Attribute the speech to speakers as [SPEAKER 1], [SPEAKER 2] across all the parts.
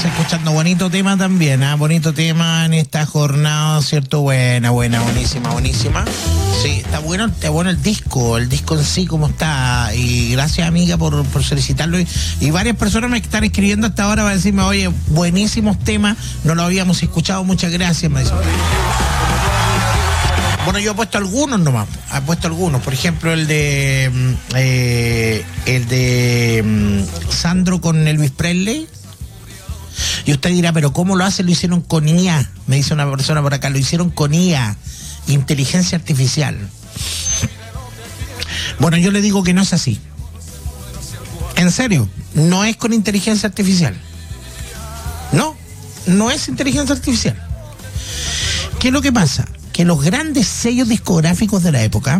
[SPEAKER 1] escuchando bonito tema también, bonito tema en esta jornada, ¿cierto? Buena, buenísima. Sí, está bueno el disco en sí como está. Y gracias, amiga, por solicitarlo. Y varias personas me están escribiendo hasta ahora para decirme, oye, buenísimos temas, no lo habíamos escuchado, muchas gracias, me dicen. Bueno, yo he puesto algunos nomás. Por ejemplo, el de Sandro con Elvis Presley. Y usted dirá, pero ¿cómo lo hacen? Lo hicieron con IA. Me dice una persona por acá, lo hicieron con IA, inteligencia artificial. Bueno, yo le digo que no es así. En serio, no es con inteligencia artificial. No es inteligencia artificial. ¿Qué es lo que pasa? Que los grandes sellos discográficos de la época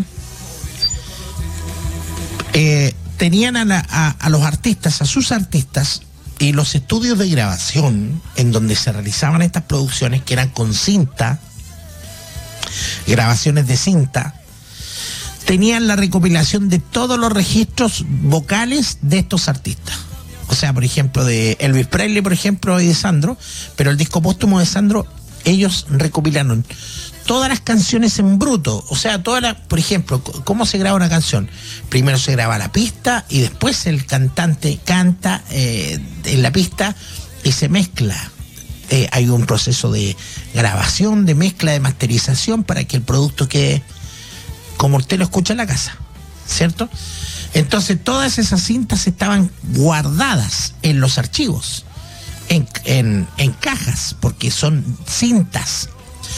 [SPEAKER 1] tenían a los artistas, a sus artistas, y los estudios de grabación en donde se realizaban estas producciones, que eran con cinta, grabaciones de cinta, tenían la recopilación de todos los registros vocales de estos artistas. O sea, por ejemplo, de Elvis Presley, por ejemplo, y de Sandro, pero el disco póstumo de Sandro, ellos recopilaron todas las canciones en bruto. O sea, por ejemplo, ¿cómo se graba una canción? Primero se graba la pista y después el cantante canta en la pista y se mezcla. Hay un proceso de grabación, de mezcla, de masterización para que el producto quede como usted lo escucha en la casa, ¿cierto? Entonces todas esas cintas estaban guardadas en los archivos, en cajas, porque son cintas.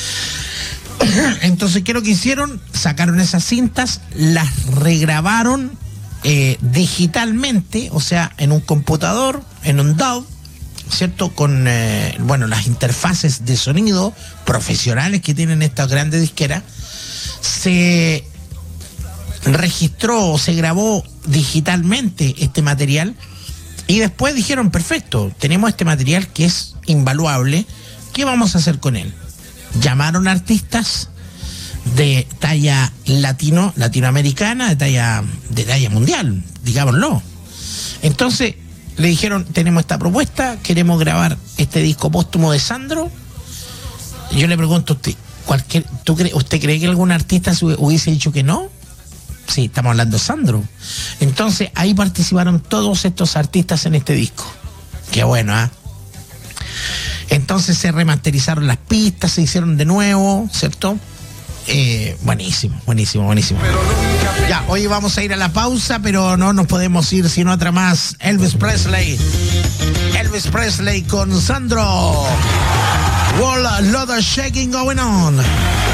[SPEAKER 1] Entonces, ¿qué es lo que hicieron? Sacaron esas cintas, las regrabaron digitalmente, o sea, en un computador, en un DAW, ¿cierto? Con, las interfaces de sonido profesionales que tienen estas grandes disqueras. Se registró o se grabó digitalmente este material y después dijeron, perfecto, tenemos este material que es invaluable, ¿qué vamos a hacer con él? Llamaron a artistas de talla latinoamericana, de talla mundial, digámoslo. Entonces le dijeron, tenemos esta propuesta, queremos grabar este disco póstumo de Sandro. Yo le pregunto a usted, ¿usted cree que algún artista hubiese dicho que no? Sí, estamos hablando de Sandro. Entonces ahí participaron todos estos artistas en este disco. Qué bueno, Entonces se remasterizaron las pistas, se hicieron de nuevo, ¿cierto? Buenísimo. Ya, hoy vamos a ir a la pausa, pero no nos podemos ir sino otra más. Elvis Presley con Sandro. Wall, lot of shaking going on.